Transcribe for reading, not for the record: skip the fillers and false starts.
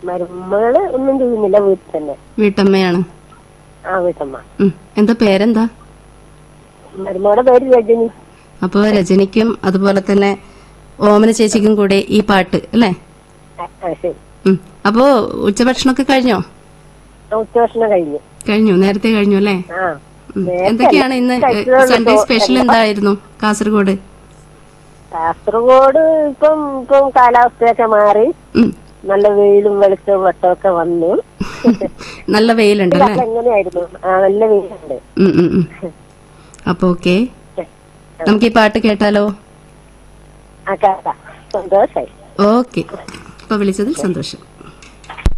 മരുമകള് ഒന്നും ചെയ്യുന്നില്ല, വീട്ടിൽ തന്നെ. വീട്ടമ്മയാണ്. വീട്ടമ്മ. എന്താ പേരെന്താ? മരുമകളുടെ പേര് രജനി. അപ്പൊ രജനിക്കും അതുപോലെ തന്നെ ഓമന ചേച്ചിക്കും കൂടെ ഈ പാട്ട് അല്ലേ? ശരി. അപ്പോ ഉച്ചഭക്ഷണമൊക്കെ കഴിഞ്ഞോ? ഉച്ചഭക്ഷണം കഴിഞ്ഞു. നേരത്തെ കഴിഞ്ഞു അല്ലേ? എന്തൊക്കെയാണ് ഇന്ന് സൺഡേ സ്പെഷ്യൽ? എന്തായിരുന്നു കാസർഗോഡ്? കാസർഗോഡ് ഇപ്പം കാലാവസ്ഥയൊക്കെ മാറി, നല്ല വെയിലും വെളിച്ചവും വട്ടമൊക്കെ വന്നു. നല്ല വെയിലുണ്ട് അല്ലേ? എങ്ങനെയായിരുന്നു? നല്ല വെയിലുണ്ട്. അപ്പൊ ഓക്കെ, നമുക്ക് ഈ പാട്ട് കേട്ടാലോ? സന്തോഷായി. ഓക്കെ, ഇപ്പൊ വിളിച്ചതിൽ സന്തോഷം.